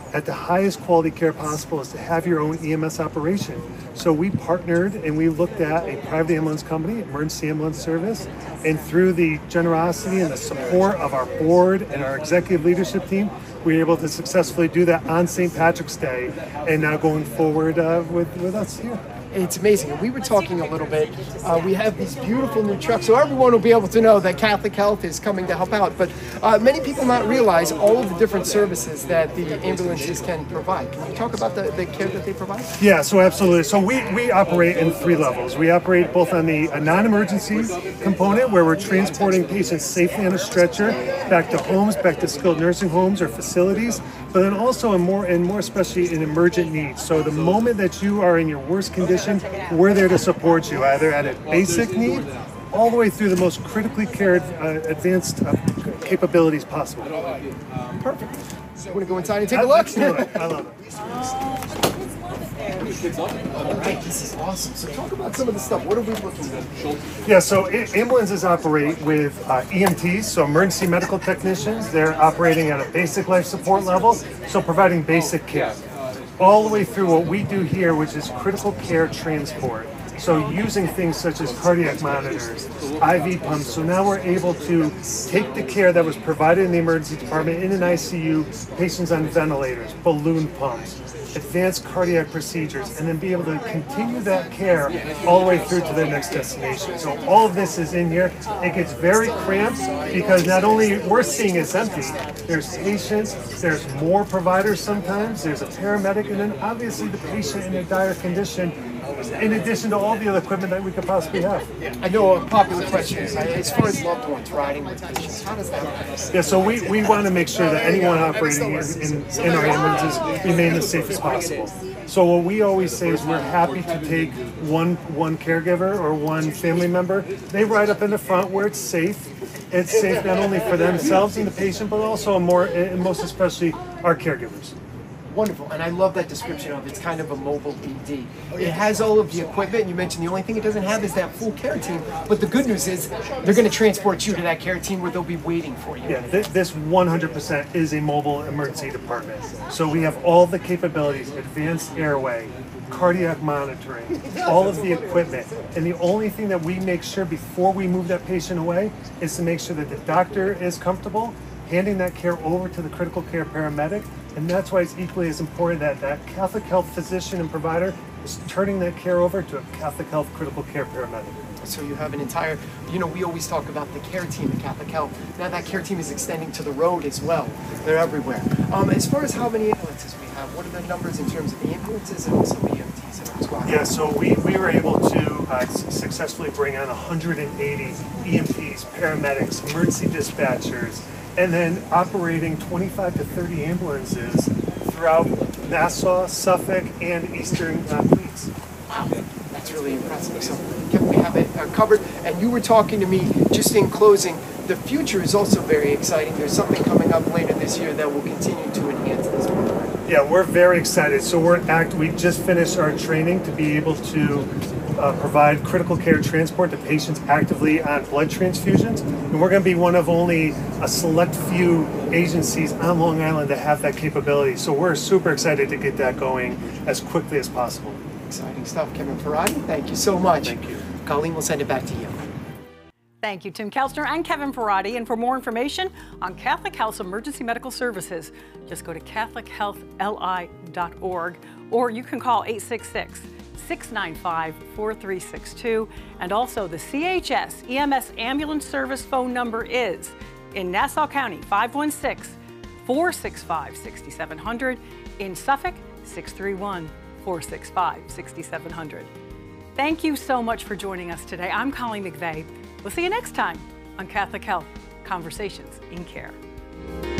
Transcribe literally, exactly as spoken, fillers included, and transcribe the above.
at the highest quality care possible is to have your own E M S operation. So we partnered and we looked at a private ambulance company, Emergency Ambulance Service, and through the generosity and the support of our board and our executive leadership team, we were able to successfully do that on Saint Patrick's Day, and now going forward uh, with, with us here. It's amazing. And we were talking a little bit. Uh, we have these beautiful new trucks, so everyone will be able to know that Catholic Health is coming to help out. But uh, many people not realize all of the different services that the ambulances can provide. Can you talk about the, the care that they provide? Yeah, so absolutely. So we, we operate in three levels. We operate both on the a non-emergency component, where we're transporting patients safely on a stretcher back to homes, back to skilled nursing homes or facilities, but then also in more and more especially in emergent needs. So the moment that you are in your worst condition, we're there to support you, either at a basic need all the way through the most critically cared, uh, advanced uh, capabilities possible. Perfect. So you want to go inside and take a look? Absolutely. I love it. All right, this is awesome. So talk about some of the stuff. What are we looking at? Yeah, so a- ambulances operate with uh, E M Ts, so emergency medical technicians. They're operating at a basic life support level, so providing basic care. All the way through what we do here, which is critical care transport. So using things such as cardiac monitors, I V pumps. So now we're able to take the care that was provided in the emergency department in an I C U, patients on ventilators, balloon pumps, advanced cardiac procedures, and then be able to continue that care all the way through to their next destination. So all of this is in here. It gets very cramped because not only we're seeing it's empty, there's patients, there's more providers sometimes, there's a paramedic, and then obviously the patient in a dire condition, in addition to all the other equipment that we could possibly have. I know a popular question is, as far as loved ones riding with patients, how does that work? Yeah, so we, we want to make sure that anyone operating in, in, in our ambulances remain as safe as possible. So what we always say is we're happy to take one one caregiver or one family member. They ride up in the front where it's safe. It's safe not only for themselves and the patient, but also more, and most especially our caregivers. Wonderful, and I love that description of it's kind of a mobile E D. It has all of the equipment, and you mentioned the only thing it doesn't have is that full care team, but the good news is they're going to transport you to that care team where they'll be waiting for you. Yeah, th- this one hundred percent is a mobile emergency department. So we have all the capabilities, advanced airway, cardiac monitoring, all of the equipment. And the only thing that we make sure before we move that patient away is to make sure that the doctor is comfortable handing that care over to the critical care paramedic. And that's why it's equally as important that that Catholic Health physician and provider is turning that care over to a Catholic Health critical care paramedic. So you have an entire, you know, we always talk about the care team at Catholic Health. Now that care team is extending to the road as well. They're everywhere. Um, as far as how many ambulances we have, what are the numbers in terms of the ambulances and also the E M Ts in our squad? Yeah, so we, we were able to uh, successfully bring on one hundred eighty E M Ts, paramedics, emergency dispatchers, and then operating twenty-five to thirty ambulances throughout Nassau, Suffolk, and Eastern uh, Fleets. Wow, that's really impressive. So Kevin, we have it uh, covered. And you were talking to me just in closing. The future is also very exciting. There's something coming up later this year that will continue to enhance this program. Yeah, we're very excited. So we're act. We just finished our training to be able to uh, provide critical care transport to patients actively on blood transfusions, and we're going to be one of only a select few agencies on Long Island that have that capability. So we're super excited to get that going as quickly as possible. Exciting stuff, Kevin Ferrati. Thank you so much. Thank you. Colleen, we'll send it back to you. Thank you, Tim Kelchner and Kevin Ferrati. And for more information on Catholic Health's emergency medical services, just go to catholic health l i dot org, or you can call eight six six, six nine five, four three six two. And also the C H S E M S ambulance service phone number is in Nassau County, five one six, four six five, six seven zero zero, in Suffolk, six three one, four six five, six seven zero zero. Thank you so much for joining us today. I'm Colleen McVeigh. We'll see you next time on Catholic Health Conversations in Care.